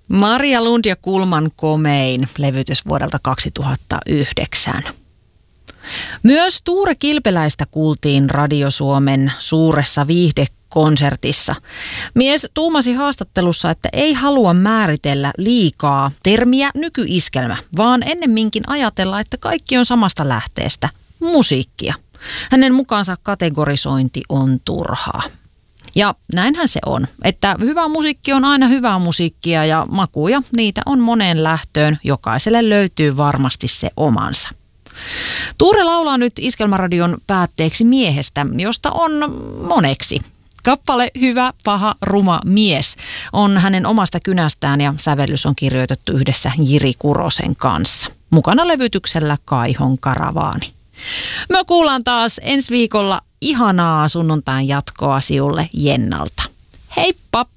Maria Lund ja Kulman Komein, levytys vuodelta 2009. Myös Tuure Kilpeläistä kuultiin Radio Suomen suuressa viihdekonsertissa. Mies tuumasi haastattelussa, että ei halua määritellä liikaa termiä nykyiskelmä, vaan ennemminkin ajatella, että kaikki on samasta lähteestä, musiikkia. Hänen mukaansa kategorisointi on turhaa. Ja näinhän se on, että hyvä musiikki on aina hyvää musiikkia ja makuja, niitä on moneen lähtöön, jokaiselle löytyy varmasti se omansa. Tuure laulaa nyt Iskelmäradion päätteeksi miehestä, josta on moneksi. Kappale Hyvä, paha, ruma mies on hänen omasta kynästään ja sävellys on kirjoitettu yhdessä Jiri Kurosen kanssa. Mukana levytyksellä Kaihon karavaani. Me kuullaan taas ensi viikolla ihanaa sunnuntain jatkoa sinulle Jennalta. Heippa!